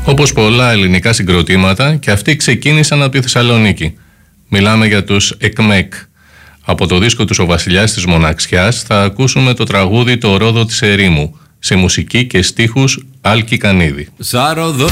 Όπως πολλά ελληνικά συγκροτήματα, και αυτοί ξεκίνησαν από τη Θεσσαλονίκη. Μιλάμε για τους ΕΚΜΕΚ. Από το δίσκο τους «Ο Βασιλιάς της Μοναξιάς» θα ακούσουμε το τραγούδι «Το Ρόδο της Ερήμου», σε μουσική και στίχους Άλκη Κανίδη.